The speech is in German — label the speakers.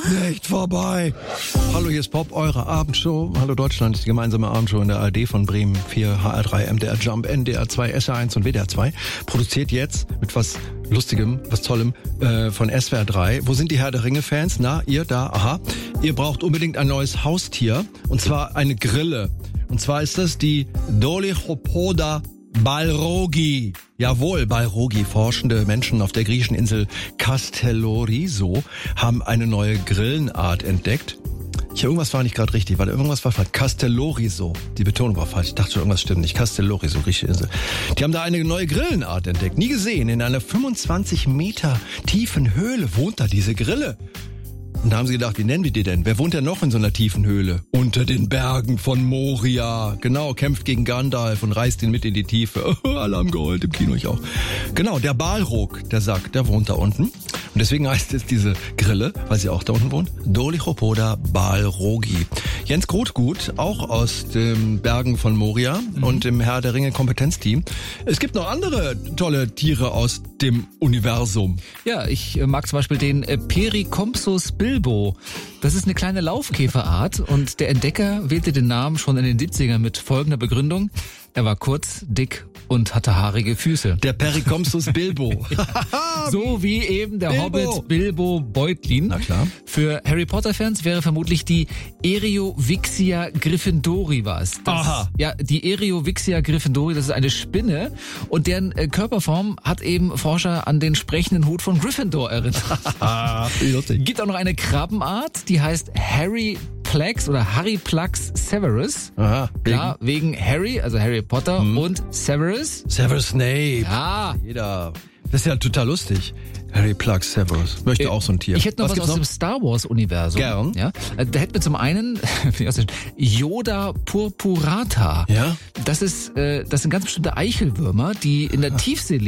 Speaker 1: nicht vorbei. Hallo, hier ist Pop, eure Abendshow. Hallo Deutschland, ist die gemeinsame Abendshow in der ARD von Bremen 4, HR3, MDR Jump, NDR 2, SR1 und WDR 2. Produziert jetzt mit was Lustigem, was Tollem von SWR 3. Wo sind die Herr der Ringe-Fans? Na, ihr da? Aha. Ihr braucht unbedingt ein neues Haustier. Und zwar eine Grille. Und zwar ist das die Dolichopoda Balrogi. Jawohl, Balrogi. Forschende Menschen auf der griechischen Insel Castellorizo haben eine neue Grillenart entdeckt. Irgendwas war nicht gerade richtig, weil irgendwas war falsch. Castellorizo. Die Betonung war falsch. Ich dachte schon, irgendwas stimmt nicht. Castellorizo, griechische Insel. Die haben da eine neue Grillenart entdeckt. Nie gesehen. In einer 25 Meter tiefen Höhle wohnt da diese Grille. Und da haben sie gedacht, wie nennen wir die denn? Wer wohnt denn noch in so einer tiefen Höhle? Unter den Bergen von Moria. Genau, kämpft gegen Gandalf und reißt ihn mit in die Tiefe. Alle haben geheult, im Kino ich auch. Genau, der Balrog, der Sack, der wohnt da unten. Und deswegen heißt es diese Grille, weil sie auch da unten wohnt, Dolichopoda Balrogi. Jens Grotgut, auch aus den Bergen von Moria und im Herr der Ringe Kompetenzteam. Es gibt noch andere tolle Tiere aus dem Universum.
Speaker 2: Ja, ich mag zum Beispiel den Pericompsus bilbo. Das ist eine kleine Laufkäferart und der Entdecker wählte den Namen schon in den 70ern mit folgender Begründung. Er war kurz, dick und hatte haarige Füße.
Speaker 1: Der Pericompsus bilbo.
Speaker 2: So wie eben der
Speaker 1: Bilbo.
Speaker 2: Hobbit Bilbo Beutlin.
Speaker 1: Na klar.
Speaker 2: Für Harry Potter-Fans wäre vermutlich die Eriovixia gryffindori was.
Speaker 1: Aha.
Speaker 2: Ja, die Eriovixia gryffindori, das ist eine Spinne und deren Körperform hat eben Forscher an den sprechenden Hut von Gryffindor erinnert. Gibt auch noch eine Krabbenart, die heißt Harryplex oder Harryplex severus.
Speaker 1: Aha.
Speaker 2: Klar, wegen Harry, also Harry Potter und Severus.
Speaker 1: Severus Snape.
Speaker 2: Ja.
Speaker 1: Jeder. Das ist ja total lustig. Harry Plux Severus. Möchte auch so ein Tier.
Speaker 2: Ich hätte noch was
Speaker 1: gibt's
Speaker 2: aus dem Star Wars Universum.
Speaker 1: Gern.
Speaker 2: Ja, da hätten wir zum einen Yoda purpurata.
Speaker 1: Ja?
Speaker 2: Das sind ganz bestimmte Eichelwürmer, die in der Tiefsee leben.